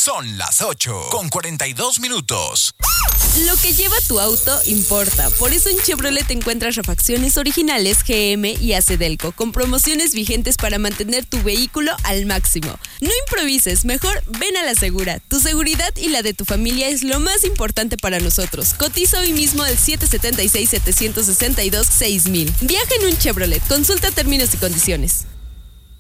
Son las 8:42. Lo que lleva tu auto importa. Por eso en Chevrolet encuentras refacciones originales GM y Acedelco, con promociones vigentes para mantener tu vehículo al máximo. No improvises, mejor ven a la segura. Tu seguridad y la de tu familia es lo más importante para nosotros. Cotiza hoy mismo al 776-762-6000. Viaja en un Chevrolet. Consulta términos y condiciones.